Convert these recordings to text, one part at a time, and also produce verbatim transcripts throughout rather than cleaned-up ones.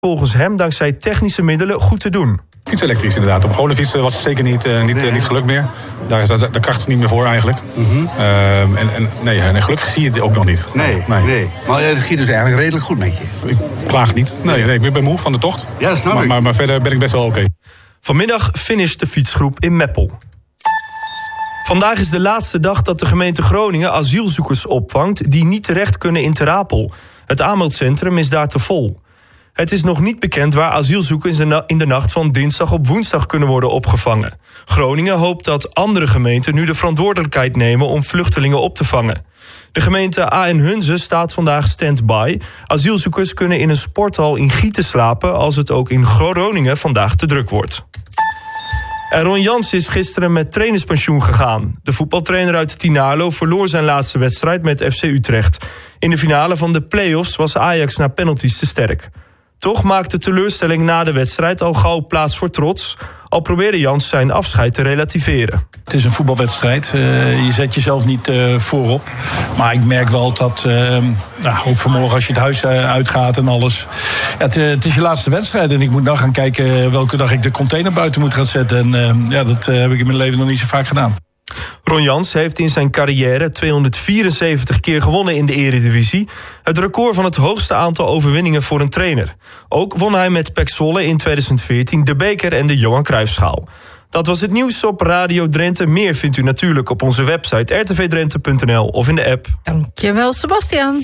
volgens hem dankzij technische middelen goed te doen. Fiets elektrisch inderdaad. Op gewone fietsen was het zeker niet, uh, niet, uh, niet gelukt meer. Daar is de, de kracht niet meer voor eigenlijk. Mm-hmm. Uh, en, en, nee, en gelukkig zie je het ook nog niet. Nee, nee. nee. Maar het ging dus eigenlijk redelijk goed met je. Ik klaag niet. Nee, nee, ik ben moe van de tocht. Ja, dat snap maar, ik. Maar, maar verder ben ik best wel oké. Okay. Vanmiddag finisht de fietsgroep in Meppel. Vandaag is de laatste dag dat de gemeente Groningen asielzoekers opvangt die niet terecht kunnen in Ter Apel. Het aanmeldcentrum is daar te vol. Het is nog niet bekend waar asielzoekers in de nacht van dinsdag op woensdag kunnen worden opgevangen. Groningen hoopt dat andere gemeenten nu de verantwoordelijkheid nemen om vluchtelingen op te vangen. De gemeente A N Hunze staat vandaag stand-by. Asielzoekers kunnen in een sporthal in Gieten slapen als het ook in Groningen vandaag te druk wordt. En Ron Jans is gisteren met trainerspensioen gegaan. De voetbaltrainer uit Tinalo verloor zijn laatste wedstrijd met F C Utrecht. In de finale van de play-offs was Ajax na penalties te sterk. Toch maakte teleurstelling na de wedstrijd al gauw plaats voor trots. Al probeerde Jans zijn afscheid te relativeren. Het is een voetbalwedstrijd. Uh, je zet jezelf niet uh, voorop. Maar ik merk wel dat, uh, nou, ook vanmorgen als je het huis uh, uitgaat en alles. Ja, het, uh, het is je laatste wedstrijd en ik moet nou gaan kijken welke dag ik de container buiten moet gaan zetten. En uh, ja, dat uh, heb ik in mijn leven nog niet zo vaak gedaan. Ron Jans heeft in zijn carrière tweehonderdvierenzeventig keer gewonnen in de Eredivisie. Het record van het hoogste aantal overwinningen voor een trainer. Ook won hij met P E C Zwolle in tweeduizend veertien de beker en de Johan Cruijffschaal. Dat was het nieuws op Radio Drenthe. Meer vindt u natuurlijk op onze website r t v drenthe punt n l of in de app. Dankjewel, Sebastian.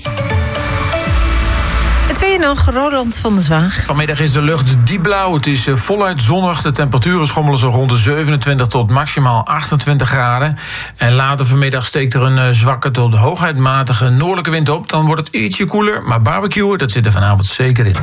Het weer nog, Roland van der Zwaag. Vanmiddag is de lucht diep blauw. Het is voluit zonnig. De temperaturen schommelen zo rond de zevenentwintig tot maximaal achtentwintig graden. En later vanmiddag steekt er een zwakke tot hooguit matige noordelijke wind op. Dan wordt het ietsje koeler, maar barbecuen, dat zit er vanavond zeker in.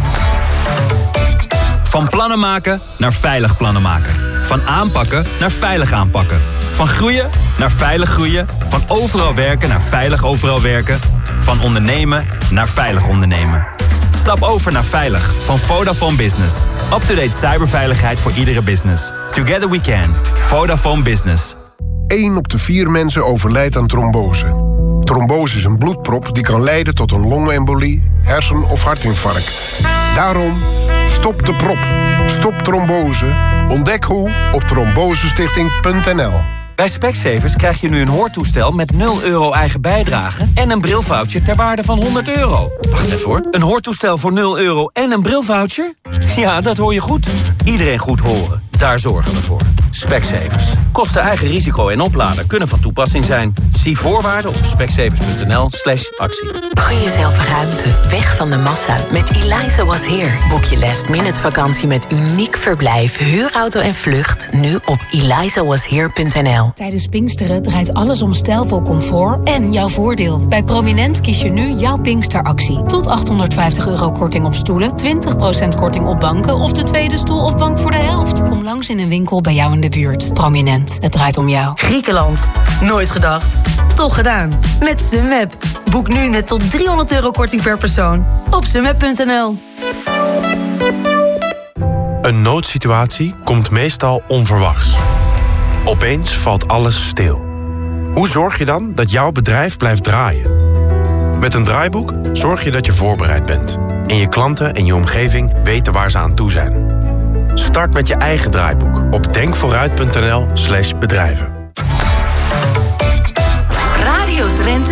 Van plannen maken naar veilig plannen maken. Van aanpakken naar veilig aanpakken. Van groeien naar veilig groeien. Van overal werken naar veilig overal werken. Van ondernemen naar veilig ondernemen. Stap over naar Veilig van Vodafone Business. Up-to-date cyberveiligheid voor iedere business. Together we can. Vodafone Business. één op de vier mensen overlijdt aan trombose. Trombose is een bloedprop die kan leiden tot een longembolie, hersen- of hartinfarct. Daarom, stop de prop. Stop trombose. Ontdek hoe op trombosestichting punt n l. Bij Specsavers krijg je nu een hoortoestel met nul euro eigen bijdrage en een brilvoucher ter waarde van honderd euro. Wacht even hoor. Een hoortoestel voor nul euro en een brilvoucher? Ja, dat hoor je goed. Iedereen goed horen. Daar zorgen we voor. Specsavers. Kosten eigen risico en opladen kunnen van toepassing zijn. Zie voorwaarden op specsavers punt n l slash actie. Gun jezelf ruimte. Weg van de massa. Met Eliza Was Here. Boek je last minute vakantie met uniek verblijf, huurauto en vlucht. Nu op eliza was here punt n l. Tijdens Pinksteren draait alles om stijlvol comfort en jouw voordeel. Bij Prominent kies je nu jouw Pinksteractie. Tot achthonderdvijftig euro korting op stoelen, twintig procent korting op banken of de tweede stoel of bank voor de helft. Kom langs in een winkel bij jou in de buurt. Prominent, het draait om jou. Griekenland. Nooit gedacht. Toch gedaan. Met Sunweb. Boek nu net tot driehonderd euro korting per persoon. Op sunweb punt n l. Een noodsituatie komt meestal onverwachts. Opeens valt alles stil. Hoe zorg je dan dat jouw bedrijf blijft draaien? Met een draaiboek zorg je dat je voorbereid bent. En je klanten en je omgeving weten waar ze aan toe zijn. Start met je eigen draaiboek op denkvooruit punt n l slash bedrijven. Radio Drenthe